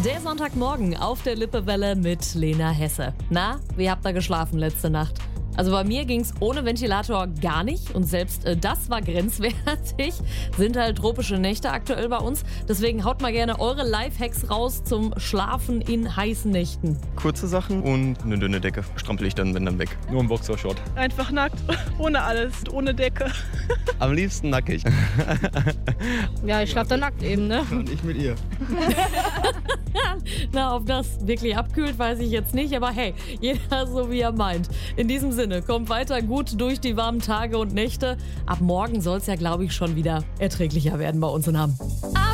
Der Sonntagmorgen auf der Lippewelle mit Lena Hesse. Na, wie habt ihr geschlafen letzte Nacht? Also bei mir ging's ohne Ventilator gar nicht und selbst das war grenzwertig. Sind halt tropische Nächte aktuell bei uns. Deswegen haut mal gerne eure Lifehacks raus zum Schlafen in heißen Nächten. Kurze Sachen und eine dünne Decke. Strampel ich dann, wenn dann weg. Nur ein Boxershort. Einfach nackt, ohne alles, ohne Decke. Am liebsten nackig. Ja, ich schlafe da nackt eben, ne? Und ich mit ihr. Na, ob das wirklich abkühlt, weiß ich jetzt nicht. Aber hey, jeder so wie er meint. In diesem Sinne, kommt weiter gut durch die warmen Tage und Nächte. Ab morgen soll es ja, glaube ich, schon wieder erträglicher werden bei uns in Hamm.